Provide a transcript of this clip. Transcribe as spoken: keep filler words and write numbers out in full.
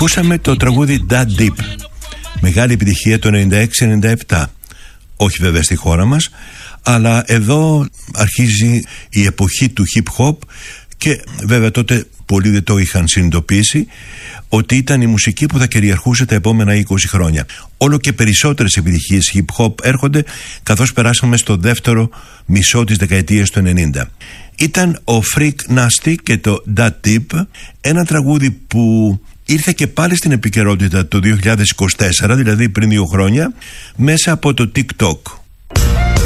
Ακούσαμε το τραγούδι That Deep, μεγάλη επιτυχία το ενενήντα έξι ενενήντα επτά. Όχι βέβαια στη χώρα μας, αλλά εδώ αρχίζει η εποχή του hip hop και βέβαια τότε πολλοί δεν το είχαν συνειδητοποιήσει ότι ήταν η μουσική που θα κυριαρχούσε τα επόμενα είκοσι χρόνια. Όλο και περισσότερες επιτυχίες hip hop έρχονται καθώς περάσαμε στο δεύτερο μισό της δεκαετίας του ενενήντα. Ήταν ο Freak Nasty και το That Deep, ένα τραγούδι που ήρθε και πάλι στην επικαιρότητα το δύο χιλιάδες είκοσι τέσσερα, δηλαδή πριν δύο χρόνια, μέσα από το TikTok.